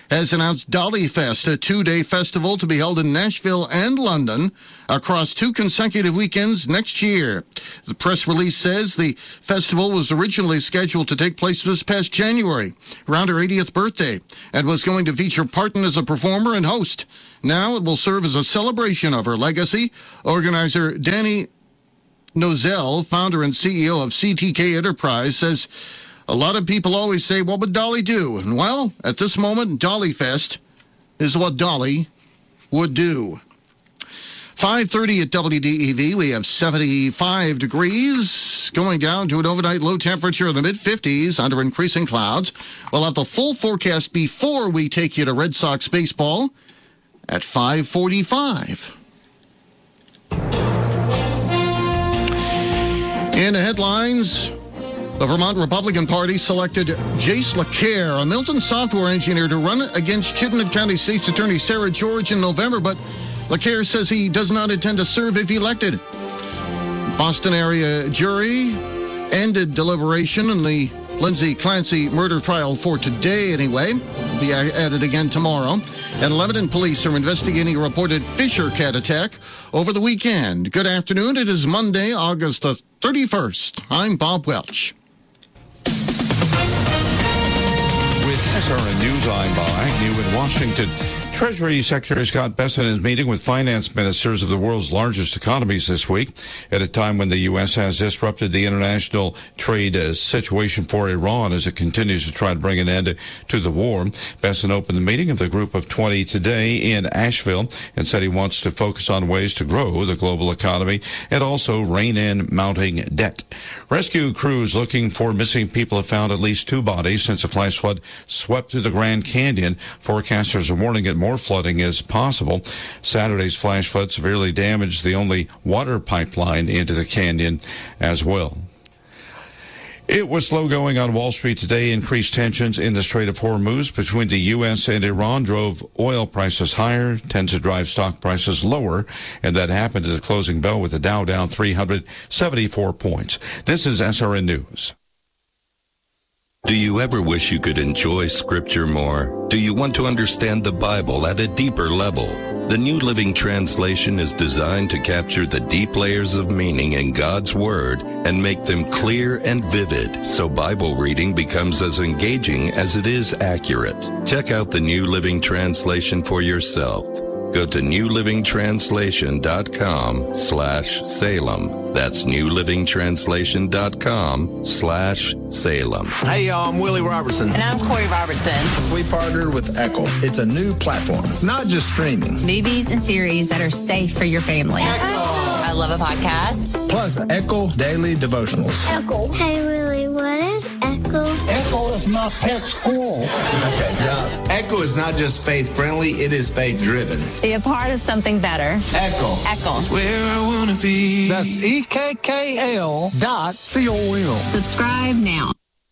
has announced Dolly Fest, a two-day festival to be held in Nashville and London across two consecutive weekends next year. The press release says the festival was originally scheduled to take place this past January, around her eightieth birthday, and was going to feature Parton as a performer and host. Now it will serve as a celebration of her legacy. Organizer Danny Nozell, founder and C E O of C T K Enterprise, says, a lot of people always say, what would Dolly do? And, well, at this moment, Dolly Fest is what Dolly would do. five thirty at W D E V, we have seventy-five degrees, going down to an overnight low temperature in the mid-fifties under increasing clouds. We'll have the full forecast before we take you to Red Sox baseball at five forty-five. In the headlines, the Vermont Republican Party selected Jace LaCare, a Milton software engineer, to run against Chittenden County State's Attorney Sarah George in November, but LaCare says he does not intend to serve if elected. Boston area jury ended deliberation in the Lindsay Clancy murder trial for today anyway. Will be added again tomorrow. And Lebanon police are investigating a reported Fisher cat attack over the weekend. Good afternoon. It is Monday, August the thirty-first. I'm Bob Welch. With S R N News, I'm Bob Agnew in Washington. Treasury Secretary Scott Bessent is meeting with finance ministers of the world's largest economies this week at a time when the U S has disrupted the international trade uh, situation for Iran as it continues to try to bring an end to the war. Bessent opened the meeting of the Group of twenty today in Asheville and said he wants to focus on ways to grow the global economy and also rein in mounting debt. Rescue crews looking for missing people have found at least two bodies since a flash flood swept through the Grand Canyon. Forecasters are warning that more flooding is possible. Saturday's flash flood severely damaged the only water pipeline into the canyon as well. It was slow going on Wall Street today. Increased tensions in the Strait of Hormuz between the U S and Iran drove oil prices higher, tends to drive stock prices lower, and that happened at the closing bell with the Dow down three hundred seventy-four points. This is S R N News. Do you ever wish you could enjoy Scripture more? Do you want to understand the Bible at a deeper level? The New Living Translation is designed to capture the deep layers of meaning in God's Word and make them clear and vivid, so Bible reading becomes as engaging as it is accurate. Check out the New Living Translation for yourself. Go to new living translation dot com slash Salem. That's new living translation dot com slash Salem. Hey, y'all, I'm Willie Robertson. And I'm Corey Robertson. We partnered with Echo. It's a new platform, not just streaming. Movies and series that are safe for your family. Echo. I love a podcast. Plus, Echo Daily Devotionals. Echo. Hey, Willie, what is Echo? Echo is my pet squirrel. Okay, yeah. Echo is not just faith-friendly, it is faith-driven. Be a part of something better. Echo. Echo. It's where I want to be. That's E K K L dot C O M. Subscribe now.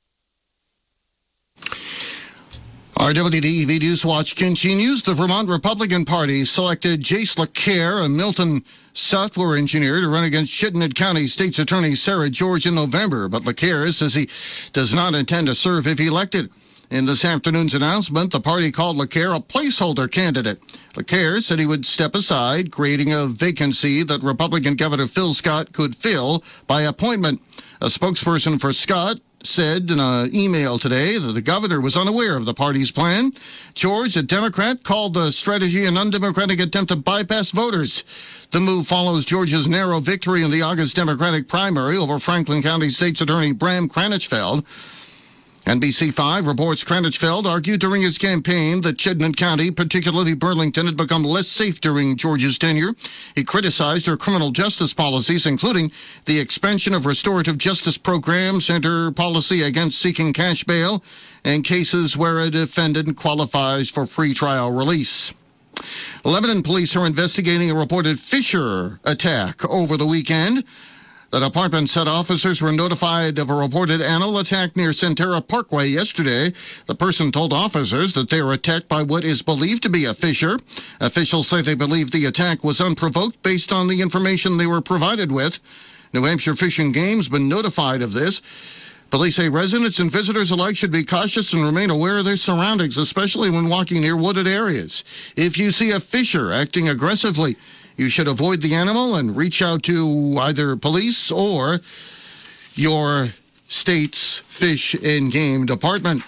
Our W D E V News Watch continues. The Vermont Republican Party selected Jace LaCare, a Milton software engineer, to run against Chittenden County State's Attorney Sarah George in November. But LaCare says he does not intend to serve if elected. In this afternoon's announcement, the party called LaCare a placeholder candidate. LaCare said he would step aside, creating a vacancy that Republican Governor Phil Scott could fill by appointment. A spokesperson for Scott said in an email today that the governor was unaware of the party's plan. George, a Democrat, called the strategy an undemocratic attempt to bypass voters. The move follows George's narrow victory in the August Democratic primary over Franklin County State's Attorney Bram Kranichfeld. N B C five reports Kranichfeld argued during his campaign that Chittenden County, particularly Burlington, had become less safe during George's tenure. He criticized her criminal justice policies, including the expansion of restorative justice programs and her policy against seeking cash bail in cases where a defendant qualifies for pretrial release. Lebanon police are investigating a reported Fisher attack over the weekend. The department said officers were notified of a reported animal attack near Centera Parkway yesterday. The person told officers that they were attacked by what is believed to be a fisher. Officials say they believe the attack was unprovoked based on the information they were provided with. New Hampshire Fish and Game's been notified of this. Police say residents and visitors alike should be cautious and remain aware of their surroundings, especially when walking near wooded areas. If you see a fisher acting aggressively, you should avoid the animal and reach out to either police or your state's Fish and Game Department.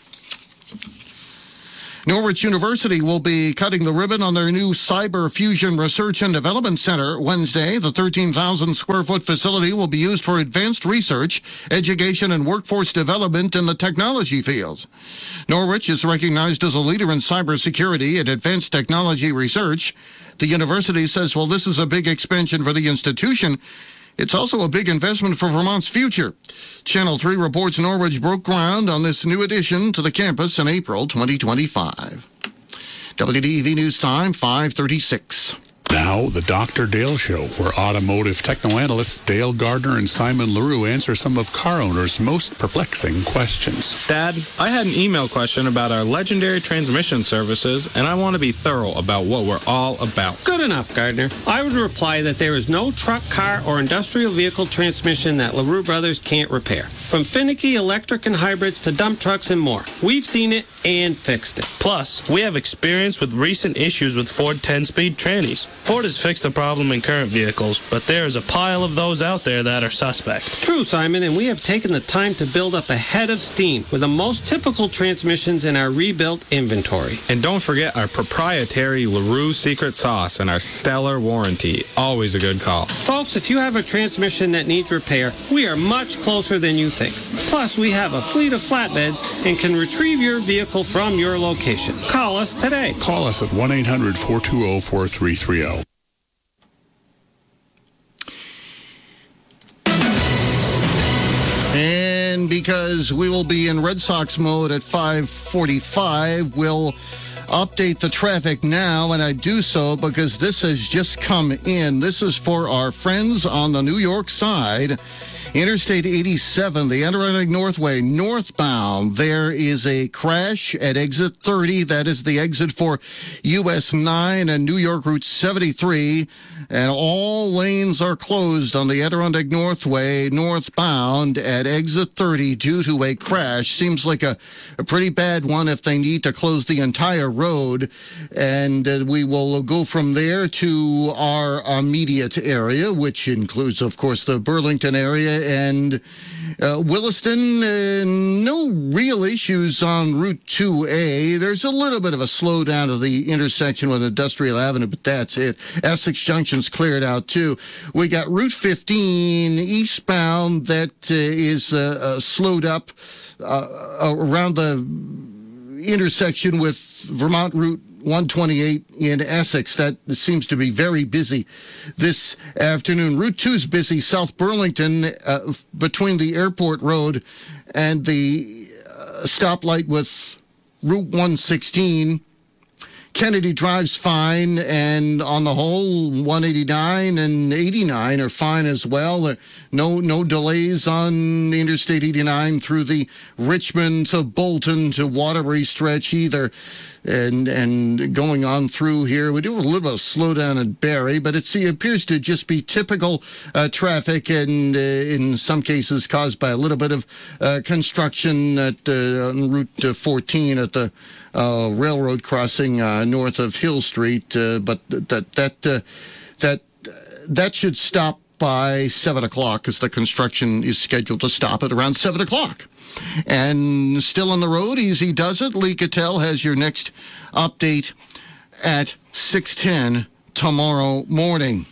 Norwich University will be cutting the ribbon on their new Cyber Fusion Research and Development Center Wednesday. The thirteen thousand square foot facility will be used for advanced research, education, and workforce development in the technology field. Norwich is recognized as a leader in cybersecurity and advanced technology research. The university says, well, this is a big expansion for the institution. It's also a big investment for Vermont's future. Channel three reports Norwich broke ground on this new addition to the campus in April twenty twenty-five. W D E V News Time, five thirty-six. Now, the Doctor Dale Show, where automotive techno-analysts Dale Gardner and Simon LaRue answer some of car owners' most perplexing questions. Dad, I had an email question about our legendary transmission services, and I want to be thorough about what we're all about. Good enough, Gardner. I would reply that there is no truck, car, or industrial vehicle transmission that LaRue Brothers can't repair. From finicky electric and hybrids to dump trucks and more. We've seen it and fixed it. Plus, we have experience with recent issues with Ford ten-speed trannies. Ford has fixed the problem in current vehicles, but there is a pile of those out there that are suspect. True, Simon, and we have taken the time to build up a head of steam with the most typical transmissions in our rebuilt inventory. And don't forget our proprietary LaRue secret sauce and our stellar warranty. Always a good call. Folks, if you have a transmission that needs repair, we are much closer than you think. Plus, we have a fleet of flatbeds and can retrieve your vehicle from your location. Call us today. Call us at one eight hundred four two zero four three three zero. And because we will be in Red Sox mode at five forty-five, we'll update the traffic now, and I do so because this has just come in. This is for our friends on the New York side. Interstate eighty-seven, the Adirondack Northway, northbound. There is a crash at exit thirty. That is the exit for U S nine and New York Route seventy-three. And all lanes are closed on the Adirondack Northway, northbound at exit thirty due to a crash. Seems like a, a pretty bad one if they need to close the entire road. And uh, we will go from there to our immediate area, which includes, of course, the Burlington area and uh, Williston. Uh, no real issues on Route two A. There's a little bit of a slowdown of the intersection with Industrial Avenue, but that's it. Essex Junction's cleared out, too. We got Route fifteen eastbound that uh, is uh, uh, slowed up uh, around the intersection with Vermont Route one twenty-eight in Essex. That seems to be very busy this afternoon. Route two is busy. South Burlington uh, between the Airport Road and the uh, stoplight with Route one sixteen. Kennedy Drive's fine, and on the whole, one eighty-nine and eighty-nine are fine as well. Uh, no no delays on Interstate eighty-nine through the Richmond to Bolton to Waterbury stretch either. And and going on through here, we do have a little bit of slowdown at Barry, but it's, it appears to just be typical uh, traffic, and uh, in some cases caused by a little bit of uh, construction at uh, on Route uh, fourteen at the uh, railroad crossing uh, north of Hill Street. Uh, but that that uh, that that should stop by seven o'clock, because the construction is scheduled to stop at around seven o'clock. And still on the road, easy does it. Lee Cattell has your next update at six ten tomorrow morning.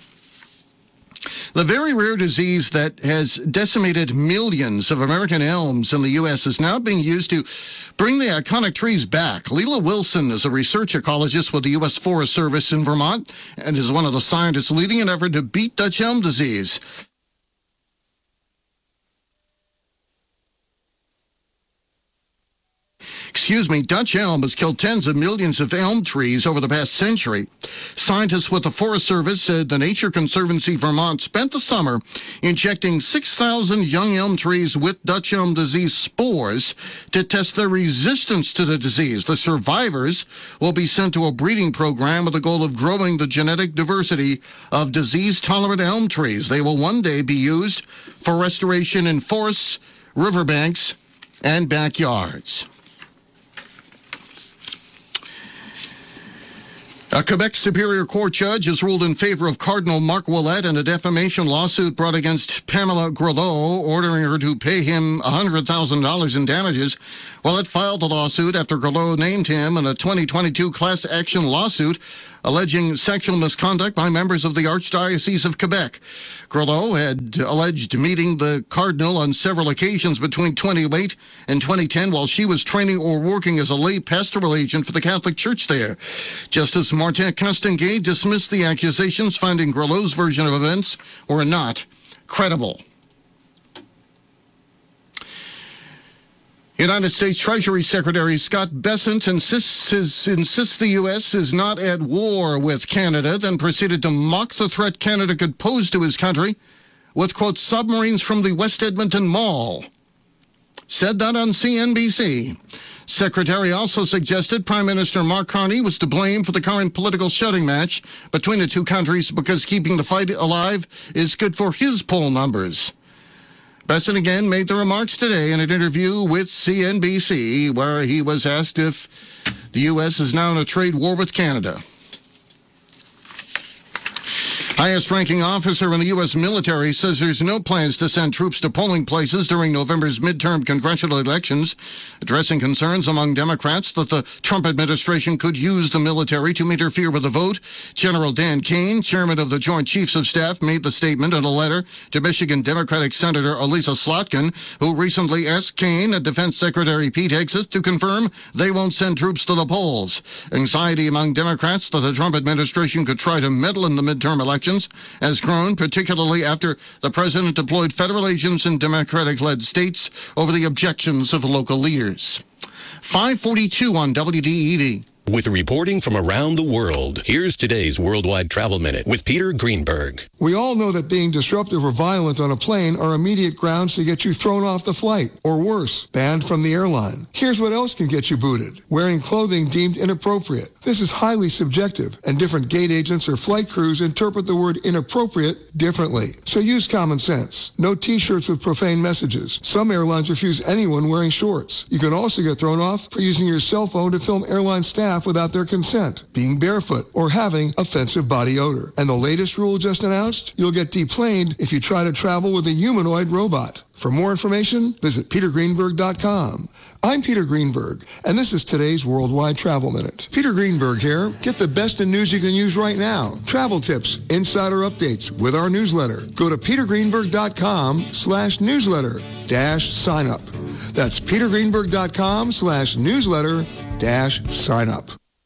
The very rare disease that has decimated millions of American elms in the U S is now being used to bring the iconic trees back. Leela Wilson is a research ecologist with the U S Forest Service in Vermont and is one of the scientists leading an effort to beat Dutch elm disease. Excuse me, Dutch elm has killed tens of millions of elm trees over the past century. Scientists with the Forest Service said the Nature Conservancy Vermont spent the summer injecting six thousand young elm trees with Dutch elm disease spores to test their resistance to the disease. The survivors will be sent to a breeding program with the goal of growing the genetic diversity of disease-tolerant elm trees. They will one day be used for restoration in forests riverbanks, and backyards. A Quebec Superior Court judge has ruled in favor of Cardinal Marc Ouellet in a defamation lawsuit brought against Pamela Grelot, ordering her to pay him one hundred thousand dollars in damages. Ouellet filed the lawsuit after Grelot named him in a twenty twenty-two class action lawsuit alleging sexual misconduct by members of the Archdiocese of Quebec. Grelot had alleged meeting the Cardinal on several occasions between twenty oh eight and twenty ten while she was training or working as a lay pastoral agent for the Catholic Church there. Justice Martin Castonguay dismissed the accusations, finding Grelot's version of events were not credible. United States Treasury Secretary Scott Bessent insists, his, insists the U S is not at war with Canada, then proceeded to mock the threat Canada could pose to his country with, quote, submarines from the West Edmonton Mall. Said that on C N B C. Secretary also suggested Prime Minister Mark Carney was to blame for the current political shouting match between the two countries because keeping the fight alive is good for his poll numbers. Bessent again made the remarks today in an interview with C N B C, where he was asked if the U S is now in a trade war with Canada. Highest-ranking officer in the U S military says there's no plans to send troops to polling places during November's midterm congressional elections, addressing concerns among Democrats that the Trump administration could use the military to interfere with the vote. General Dan Kane, chairman of the Joint Chiefs of Staff, made the statement in a letter to Michigan Democratic Senator Elisa Slotkin, who recently asked Kane and Defense Secretary Pete Hegseth to confirm they won't send troops to the polls. Anxiety among Democrats that the Trump administration could try to meddle in the midterm elections has grown, particularly after the president deployed federal agents in Democratic-led states over the objections of local leaders. five forty-two on W D E V. With reporting from around the world, here's today's Worldwide Travel Minute with Peter Greenberg. We all know that being disruptive or violent on a plane are immediate grounds to get you thrown off the flight, or worse, banned from the airline. Here's what else can get you booted: wearing clothing deemed inappropriate. This is highly subjective, and different gate agents or flight crews interpret the word inappropriate differently. So use common sense. No t-shirts with profane messages. Some airlines refuse anyone wearing shorts. You can also get thrown off for using your cell phone to film airline staff without their consent, being barefoot, or having offensive body odor. And the latest rule just announced, you'll get deplaned if you try to travel with a humanoid robot. For more information, visit peter greenberg dot com. I'm Peter Greenberg, and this is today's Worldwide Travel Minute. Peter Greenberg here. Get the best in news you can use right now. Travel tips, insider updates with our newsletter. Go to peter greenberg dot com slash newsletter dash sign up. That's peter greenberg dot com slash newsletter dash sign up.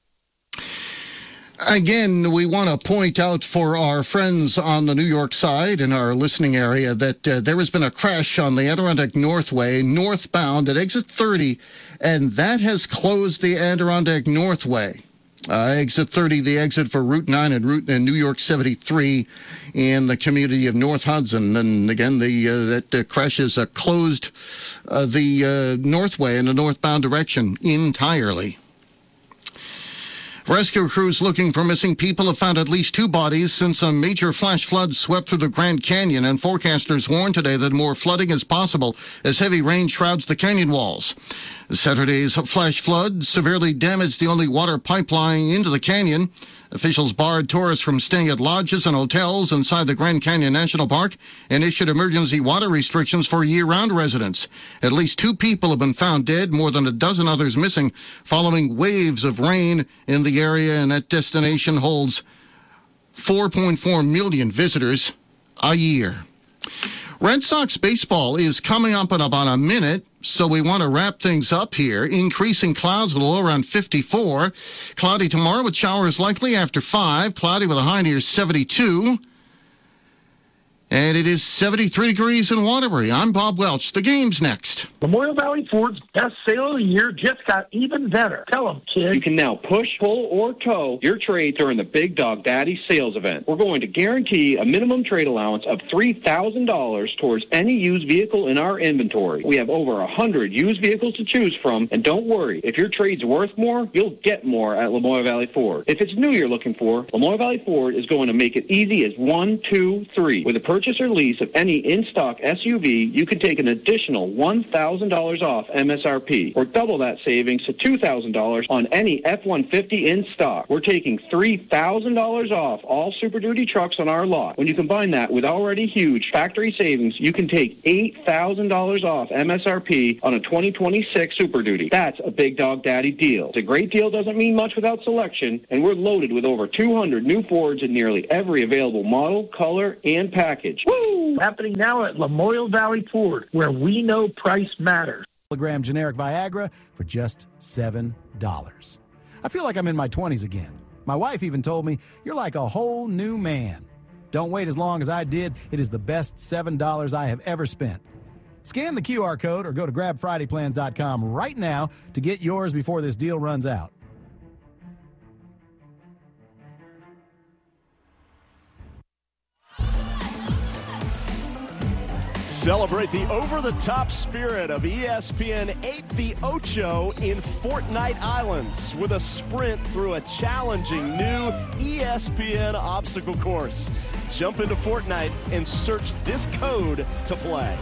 Again, we want to point out for our friends on the New York side in our listening area that uh, there has been a crash on the Adirondack Northway northbound at exit thirty, and that has closed the Adirondack Northway. Uh, exit thirty, the exit for Route nine and Route and New York seventy-three in the community of North Hudson. And again, the uh, that uh, crash has uh, closed uh, the uh, Northway in the northbound direction entirely. Rescue crews looking for missing people have found at least two bodies since a major flash flood swept through the Grand Canyon, and forecasters warn today that more flooding is possible as heavy rain shrouds the canyon walls. Saturday's flash flood severely damaged the only water pipeline into the canyon. Officials barred tourists from staying at lodges and hotels inside the Grand Canyon National Park and issued emergency water restrictions for year-round residents. At least two people have been found dead, more than a dozen others missing, following waves of rain in the area, and that destination holds four point four million visitors a year. Red Sox baseball is coming up in about a minute, so we want to wrap things up here. Increasing clouds with a low around fifty-four. Cloudy tomorrow with showers likely after five. Cloudy with a high near seventy-two. And it is seventy-three degrees in Waterbury. I'm Bob Welch. The game's next. Memorial Valley Ford's best sale of the year just got even better. Tell them, kid. You can now push, pull, or tow your trade during the Big Dog Daddy sales event. We're going to guarantee a minimum trade allowance of three thousand dollars towards any used vehicle in our inventory. We have over one hundred used vehicles to choose from, and don't worry, if your trade's worth more, you'll get more at Lamoille Valley Ford. If it's new you're looking for, Lamoille Valley Ford is going to make it easy as one, two, three. With a purchase or lease of any in-stock S U V, you can take an additional one thousand dollars off M S R P, or double that savings to two thousand dollars on any F one fifty in stock. We're taking three thousand dollars off all Super Duty trucks on our lot. When you combine that with already huge factory savings, you can take eight thousand dollars off M S R P on a twenty twenty-six Super Duty. That's a Big Dog Daddy deal. It's a great deal, doesn't mean much without selection, and we're loaded with over two hundred new Fords in nearly every available model, color, and package. Woo! Happening now at Lamoille Valley Ford, where we know price matters. Milligram generic Viagra for just seven dollars. I feel like I'm in my twenties again. My wife even told me, "You're like a whole new man." Don't wait as long as I did. It is the best seven dollars I have ever spent. Scan the Q R code or go to grab friday plans dot com right now to get yours before this deal runs out. Celebrate the over-the-top spirit of E S P N eight the Ocho in Fortnite Islands with a sprint through a challenging new E S P N obstacle course. Jump into Fortnite and search this code to play.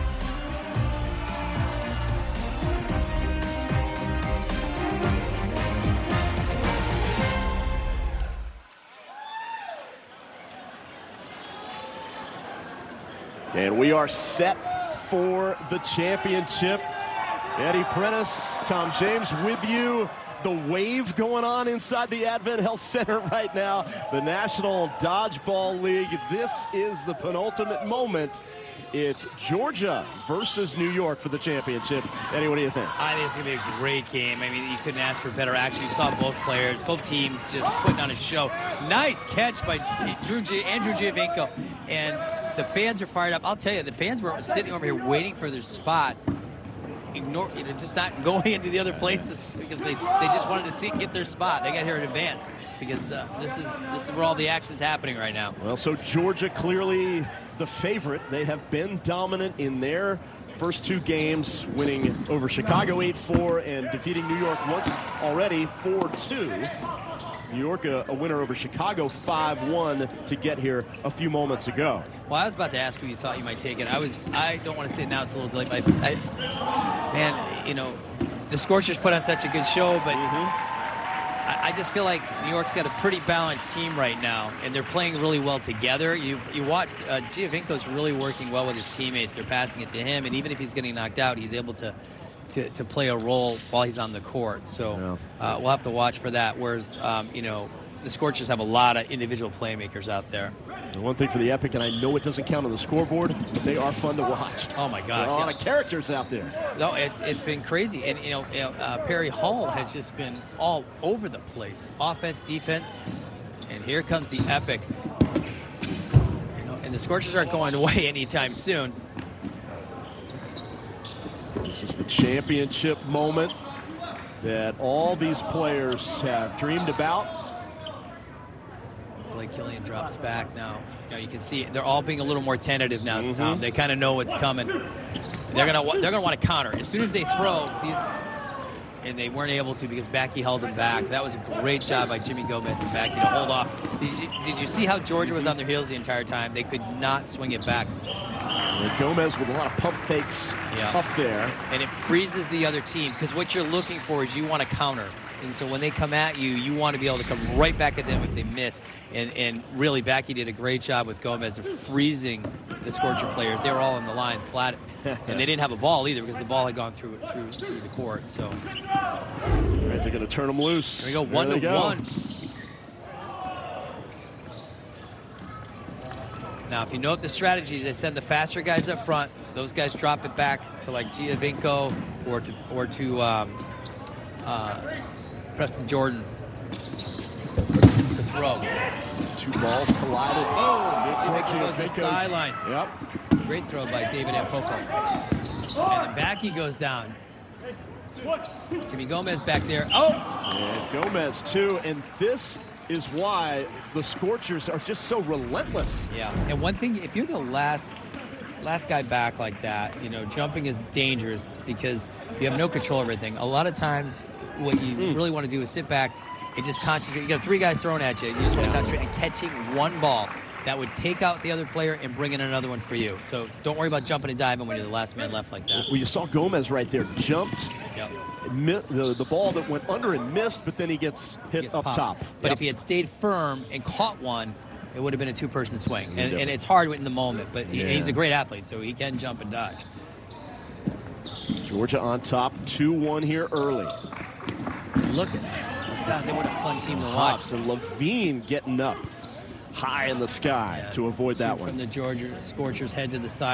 And we are set for the championship. Eddie Prentice, Tom James with you. The wave going on inside the Advent Health Center right now. The National Dodgeball League. This is the penultimate moment. It's Georgia versus New York for the championship. Eddie, what do you think? I think it's going to be a great game. I mean, you couldn't ask for better action. You saw both players, both teams just putting on a show. Nice catch by Drew G- Andrew Giovinco. And the fans are fired up. I'll tell you, the fans were sitting over here waiting for their spot. Ignore, you know, just not going into the other places because they, they just wanted to see get their spot. They got here in advance because uh, this is this is where all the action is happening right now. Well, so Georgia clearly the favorite. They have been dominant in their first two games, winning over Chicago eight four and defeating New York once already four two. New York a, a winner over Chicago five one to get here a few moments ago. Well, I was about to ask who you thought you might take it. I was. I don't want to say it now; it's a little delayed. But I, man, you know, the Scorchers put on such a good show, but mm-hmm. I, I just feel like New York's got a pretty balanced team right now, and they're playing really well together. You you watch uh, Giovinco's really working well with his teammates. They're passing it to him, and even if he's getting knocked out, he's able to. To, to play a role while he's on the court. So uh, we'll have to watch for that. Whereas, um, you know, the Scorchers have a lot of individual playmakers out there. And one thing for the Epic, and I know it doesn't count on the scoreboard, but they are fun to watch. Oh, my gosh. There are a lot yes. of characters out there. No, it's it's been crazy. And, you know, uh, Perry Hall has just been all over the place. Offense, defense, and here comes the Epic. You know, and the Scorchers aren't going away anytime soon. This is the championship moment that all these players have dreamed about. Blake Killian drops back now. You know, you can see they're all being a little more tentative now, mm-hmm. Tom. They kind of know what's coming. They're gonna they're gonna want to counter as soon as they throw these, and they weren't able to because Backey held them back. That was a great job by Jimmy Gomez and Backey to hold off. Did you, did you see how Georgia was on their heels the entire time? They could not swing it back. And Gomez with a lot of pump fakes yeah. up there. And it freezes the other team because what you're looking for is you want to counter. And so when they come at you, you want to be able to come right back at them if they miss. And and really, Backey did a great job with Gomez of freezing the Scorcher players. They were all on the line flat. And they didn't have a ball either because the ball had gone through through, through the court. So, all right, they're going to turn them loose. There we go, one there to go. one. Now, if you know the strategy, they send the faster guys up front. Those guys drop it back to like Giovinco or to or to um, uh, Preston Jordan to throw. Two balls collided. Oh, Giovinco goes to the sideline. Yep. Great throw by David Ampoko. And then Backey goes down. Jimmy Gomez back there. Oh! And Gomez, too. And this is why the Scorchers are just so relentless. Yeah. And one thing, if you're the last last guy back like that, you know, jumping is dangerous because you have no control of everything. A lot of times what you mm. really want to do is sit back and just concentrate. You got three guys thrown at you. You just want to concentrate on catching one ball. that would take out the other player and bring in another one for you. So don't worry about jumping and diving when you're the last man left like that. Well, you saw Gomez right there, jumped. Yep. The, the ball that went under and missed, but then he gets hit He gets up popped. top. But Yep. if he had stayed firm and caught one, it would have been a two-person swing. And, Yep. and it's hard in the moment, but he, Yeah. he's a great athlete, so he can jump and dodge. Georgia on top, two one here early. Look at that. God, they were a fun team to watch. Hobbs and Levine getting up high in the sky Yeah, to avoid that two one. From the Georgia Scorchers head to the side.